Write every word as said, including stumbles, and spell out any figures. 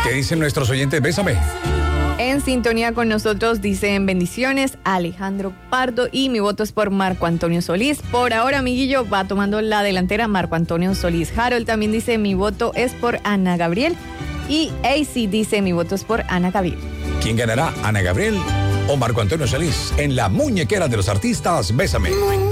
¿Qué dicen nuestros oyentes? Bésame. En sintonía con nosotros dicen bendiciones Alejandro Pardo y mi voto es por Marco Antonio Solís. Por ahora, amiguillo, va tomando la delantera Marco Antonio Solís. Harold también dice mi voto es por Ana Gabriel. Y A C dice mi voto es por Ana Gabriel. ¿Quién ganará? ¿Ana Gabriel o Marco Antonio Solís? En la muñequera de los artistas, Bésame.